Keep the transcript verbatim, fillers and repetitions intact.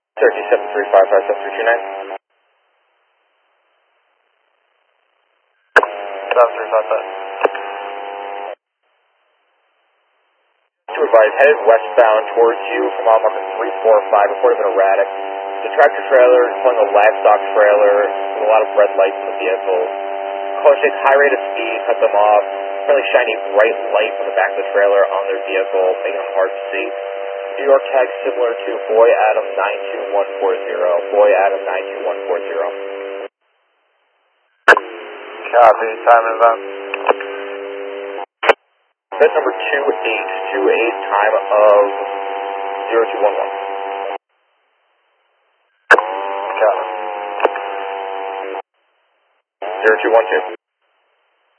Turkey seven three five five seven three two nine. seven three five five. To advise, headed westbound towards you from mile marker three four five, reported been erratic. The tractor trailer is pulling a livestock trailer with a lot of red lights in the vehicle. Caller takes high rate of speed, cut them off. Fairly shiny bright light from the back of the trailer on their vehicle, making them hard to see. New York tag similar to Boy Adam nine two one four zero. Boy Adam nine two one four zero. Copy, time and event. Event number two eight two eight, time of zero two one one. Copy. zero two one two.